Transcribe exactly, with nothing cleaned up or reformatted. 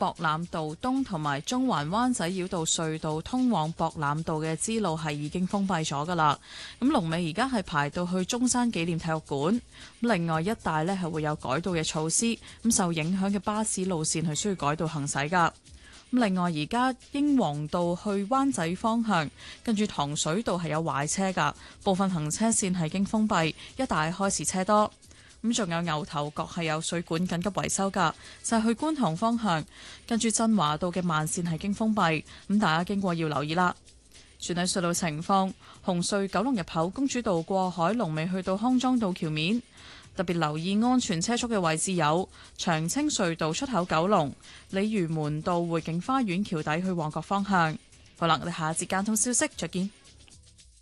博覽道東同埋中環灣仔繞道隧道通往博覽道嘅支路係已經封閉咗㗎喇。咁龍尾而家係排到去中山紀念體育館。另外一帶呢係會有改道嘅措施，咁受影響嘅巴士路線係需要改道行駛㗎。另外而家英皇道去灣仔方向，跟住糖水道係有壞車㗎，部分行車線係已經封閉，一帶開始車多。咁仲有牛頭角係有水管緊急維修㗎，就係去觀塘方向，跟住振華道嘅慢線係經封閉，咁大家經過要留意啦。全體隧道情況，紅隧九龍入口公主道過海龍尾去到康莊道橋面，特別留意安全車速嘅位置有長青隧道出口九龍、鯉魚門道匯景花園橋底去旺角方向。好啦，我哋下一節交通消息再見。